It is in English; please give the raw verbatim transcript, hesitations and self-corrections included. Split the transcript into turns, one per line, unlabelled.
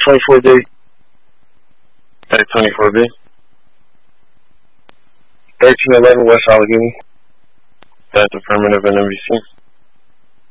twenty-four D.
Type twenty-four B.
thirteen eleven West Allegheny.
That's affirmative and N B C.